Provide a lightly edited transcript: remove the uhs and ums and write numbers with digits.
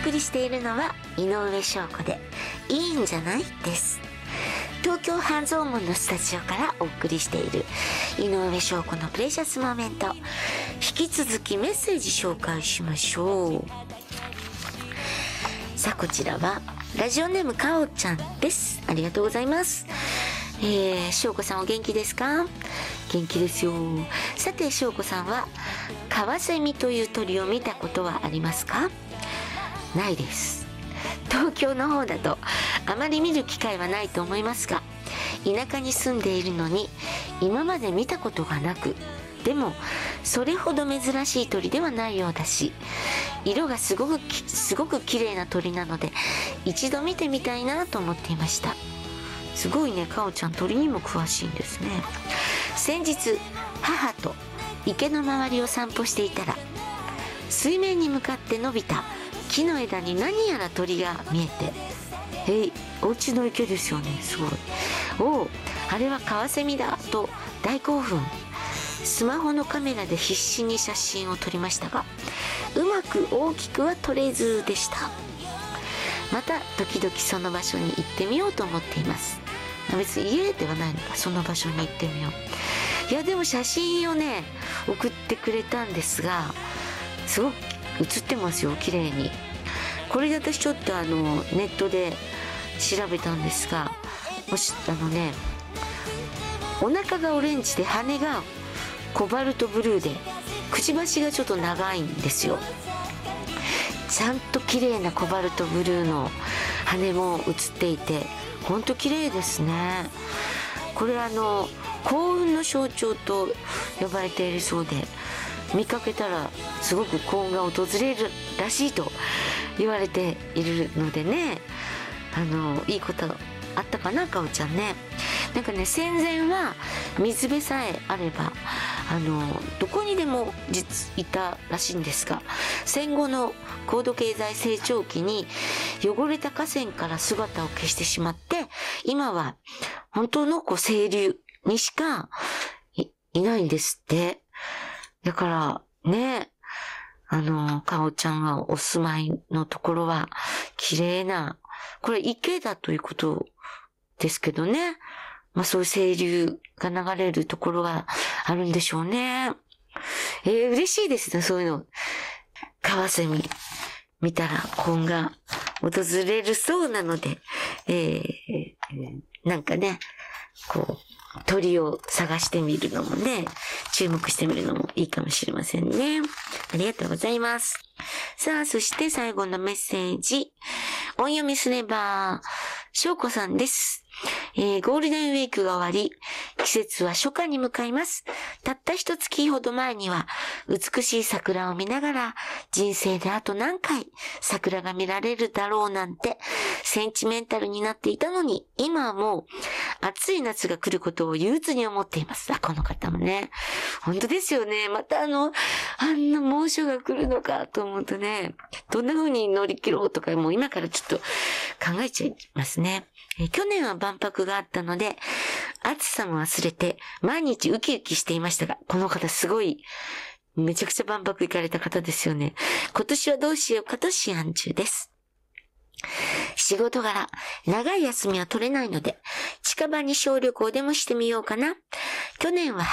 送りしているのは井上翔子でいいんじゃないです。東京半蔵門のスタジオからお送りしている井上翔子のプレシャスモメント。引き続きメッセージ紹介しましょう。さあ、こちらはラジオネームかおちゃんです。ありがとうございます。翔子さんお元気ですか？元気ですよ。さて、翔子さんはカワセミという鳥を見たことはありますか？ないです。東京の方だとあまり見る機会はないと思いますが、田舎に住んでいるのに今まで見たことがなく、でもそれほど珍しい鳥ではないようだし、色がすごく綺麗な鳥なので一度見てみたいなと思っていました。すごいね、かおちゃん鳥にも詳しいんですね。先日母と池の周りを散歩していたら、水面に向かって伸びた木の枝に何やら鳥が見えて、お家の池ですよね。すごい。あれはカワセミだと大興奮。スマホのカメラで必死に写真を撮りましたが、うまく大きくは撮れずでした。また時々その場所に行ってみようと思っています。別に家ではないのか、その場所に行ってみよう。いや、でも写真をね送ってくれたんですが、すごく写ってますよ、綺麗に。これで私ちょっとネットで調べたんですが、お腹がオレンジで羽がコバルトブルーでくちばしがちょっと長いんですよ。ちゃんと綺麗なコバルトブルーの羽も写っていて、ほんと綺麗ですね。これ幸運の象徴と呼ばれているそうで、見かけたらすごく幸運が訪れるらしいと言われているのでね、いいことあったかな、かおちゃんね。なんかね、戦前は水辺さえあればどこにでもいたらしいんですが、戦後の高度経済成長期に汚れた河川から姿を消してしまって、今は本当の清流にしか いないんですって。だからね、かおちゃんがお住まいのところは綺麗な、これ池だということですけどね。そういう清流が流れるところがあるんでしょうね。嬉しいですね、そういうの。カワセミ見たら幸運が訪れるそうなので、なんかね、鳥を探してみるのもね、注目してみるのもいいかもしれませんね。ありがとうございます。さあ、そして最後のメッセージ。音読みすれば、翔子さんです。ゴールデンウィークが終わり、季節は初夏に向かいます。たった一月ほど前には、美しい桜を見ながら、人生であと何回桜が見られるだろうなんて、センチメンタルになっていたのに、今はもう、暑い夏が来ることを憂鬱に思っています。この方もね。本当ですよね。またあんな猛暑が来るのかと思うとね、どんな風に乗り切ろうとか、もう今からちょっと考えちゃいますね。去年は万博があったので、暑さも忘れて毎日ウキウキしていましたが、この方すごい、めちゃくちゃ万博行かれた方ですよね。今年はどうしようかと思案中です。仕事柄、長い休みは取れないので、近場に小旅行でもしてみようかな。去年は